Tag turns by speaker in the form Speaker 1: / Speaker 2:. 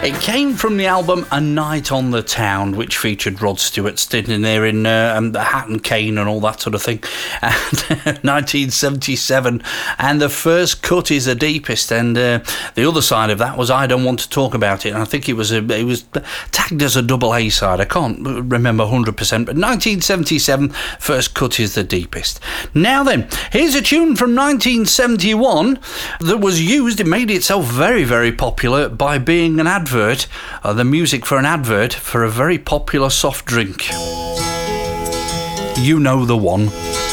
Speaker 1: It came from the album A Night on the Town, which featured Rod Stewart standing there in the hat and cane and all that sort of thing. And 1977, and the first cut is The Deepest, and the other side of that was I Don't Want to Talk About It, and I think it was tagged as a double A side. I can't remember 100%, but 1977, first cut is The Deepest. Now then, here's a tune from 1971 that was used. It made itself very, very popular by being an advert, the music for an advert for a very popular soft drink. You know the one.